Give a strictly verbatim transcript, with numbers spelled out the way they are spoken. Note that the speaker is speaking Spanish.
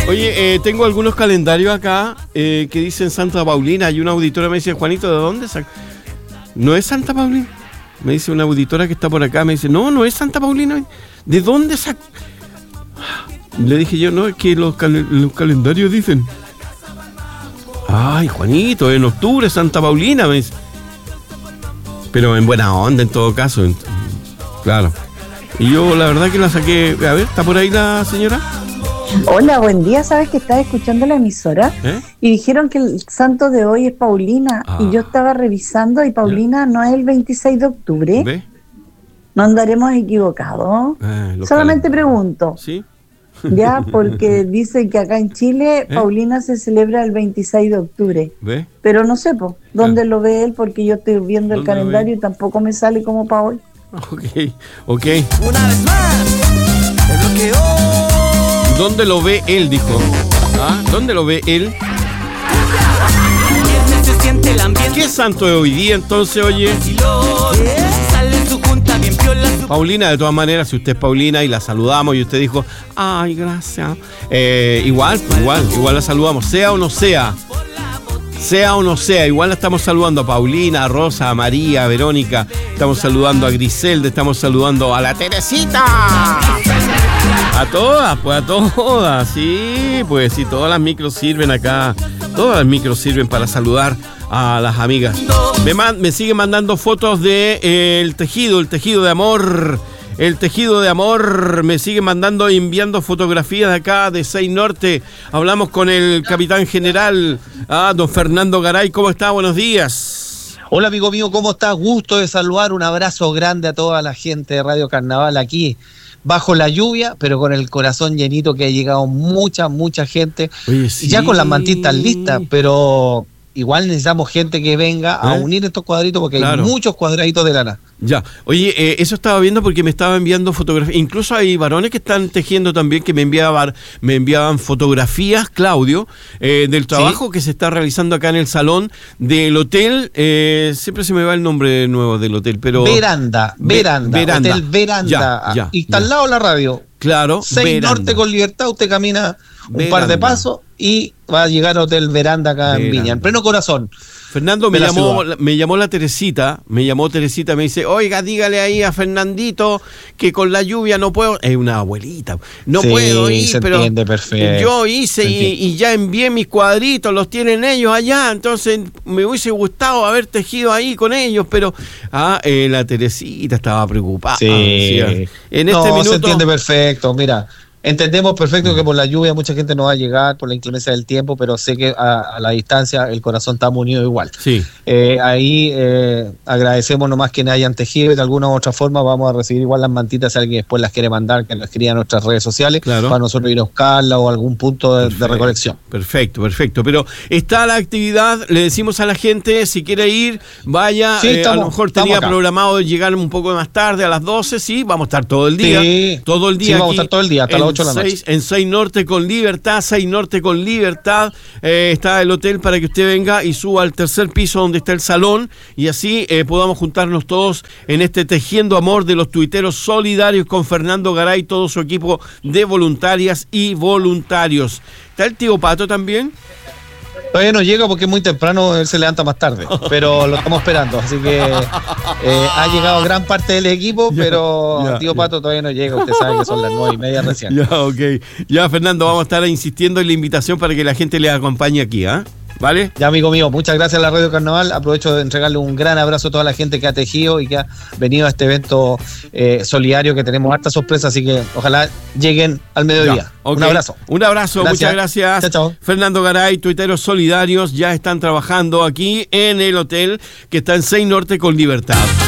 Oye, eh, tengo algunos calendarios acá eh, que dicen Santa Paulina. Y una auditora me dice, Juanito, ¿de dónde saca? ¿No es Santa Paulina? Me dice una auditora que está por acá, me dice, no, no es Santa Paulina. ¿De dónde saca? Le dije yo, no, es que los, cal- los calendarios dicen. Ay, Juanito, en octubre Santa Paulina, me dice. Pero en buena onda, en todo caso. En, claro. Y yo, la verdad que la saqué. A ver, ¿está por ahí la señora? Hola, buen día. ¿Sabes que estaba escuchando la emisora? ¿Eh? Y dijeron que el santo de hoy es Paulina. Ah. Y yo estaba revisando y Paulina no es el veintiséis de octubre. ¿Ve? ¿No andaremos equivocados? Ah, los Solamente calendarios. pregunto. ¿Sí? Ya, porque dicen que acá en Chile ¿Eh? Paulina se celebra el veintiséis de octubre. ¿Ve? Pero no sé, po, ¿dónde Ah. lo ve él? Porque yo estoy viendo el ¿Dónde lo calendario y tampoco me sale como para hoy. Ok, ok. Una vez más, el bloqueo. ¿Dónde lo ve él? Dijo. ¿Ah? ¿Dónde lo ve él? Viernes se siente el ambiente. ¿Qué santo es hoy día entonces, oye? Sale en su junta bien piola. Su... Paulina, de todas maneras, si usted es Paulina y la saludamos y usted dijo, ay, gracias. Eh, igual, pues, igual, igual la saludamos, sea o no sea. Sea o no sea, igual la estamos saludando a Paulina, a Rosa, a María, a Verónica. Estamos saludando a Griselda, estamos saludando a la Teresita. A todas, pues a todas, sí, pues sí, todas las micros sirven acá. Todas las micros sirven para saludar a las amigas. Me, man, me siguen mandando fotos de eh, el tejido, el tejido de amor. El tejido de amor, me sigue mandando, enviando fotografías de acá, de seis Norte. Hablamos con el capitán general, ah, don Fernando Garay. ¿Cómo está? Buenos días. Hola amigo mío, ¿cómo estás? Gusto de saludar, un abrazo grande a toda la gente de Radio Carnaval aquí, bajo la lluvia, pero con el corazón llenito, que ha llegado mucha, mucha gente. Oye, sí. Y ya con las mantitas listas, pero igual necesitamos gente que venga a ¿Eh? unir estos cuadritos, porque Claro. hay muchos cuadraditos de lana. Ya, oye, eh, eso estaba viendo porque me estaba enviando fotografías. Incluso hay varones que están tejiendo también, que me enviaban, me enviaban fotografías, Claudio, eh, del trabajo ¿Sí? que se está realizando acá en el salón del hotel. Eh, siempre se me va el nombre nuevo del hotel, pero... Veranda, Ve- Veranda, Veranda. Hotel Veranda. Ya, ya, y está ya. al lado de la radio. Claro, seis Veranda. Norte con Libertad, usted camina un Veranda. par de pasos y va a llegar a Hotel Veranda acá en Veranda. Viña, en pleno corazón. Fernando, me de la llamó, ciudad. me llamó la Teresita, me llamó Teresita, me dice, oiga, dígale ahí a Fernandito que con la lluvia no puedo, es una abuelita, no Sí, puedo ir, se pero entiende, perfecto. yo hice Se y, entiende. y ya envié mis cuadritos, los tienen ellos allá, entonces me hubiese gustado haber tejido ahí con ellos, pero ah, eh, la Teresita estaba preocupada. Sí. decía. En no, este minuto... se entiende perfecto. Mira, entendemos perfecto que por la lluvia mucha gente no va a llegar, por la inclemencia del tiempo, pero sé que a, a la distancia el corazón está unido igual. Sí. Eh, ahí eh, agradecemos nomás que hayan tejido y de alguna u otra forma vamos a recibir igual las mantitas si alguien después las quiere mandar, que las escriba a nuestras redes sociales, Claro. para nosotros ir a buscarla o algún punto de, de recolección. Perfecto, perfecto. Pero está la actividad, le decimos a la gente, si quiere ir, vaya. Sí, eh, estamos- a lo mejor estamos tenía acá. programado llegar un poco más tarde, a las doce, sí, vamos a estar todo el día. Sí. Todo el día Sí, vamos a aquí estar todo el día, hasta en las ocho de la noche. seis En seis Norte con Libertad, seis Norte con Libertad. Eh, está el hotel para que usted venga y suba al tercer piso donde está el salón y así eh, podamos juntarnos todos en este Tejiendo Amor de los tuiteros solidarios con Fernando Garay y todo su equipo de voluntarias y voluntarios. ¿Está el tío Pato también? Todavía no llega porque es muy temprano, él se levanta más tarde, pero lo estamos esperando, así que eh, ha llegado gran parte del equipo, Ya, pero ya, tío ya. Pato todavía no llega, usted sabe que son las nueve y media recién. Ya, ok. Ya, Fernando, vamos a estar insistiendo en la invitación para que la gente le acompañe aquí, ¿ah? ¿Vale? Ya, amigo mío, muchas gracias a la Radio Carnaval. Aprovecho de entregarle un gran abrazo a toda la gente que ha tejido y que ha venido a este evento eh, solidario, que tenemos harta sorpresa, así que ojalá lleguen al mediodía. Ya, ok. Un abrazo. Un abrazo, Gracias. muchas gracias. Chao, chao. Fernando Garay, tuiteros solidarios, ya están trabajando aquí en el hotel que está en seis Norte con Libertad.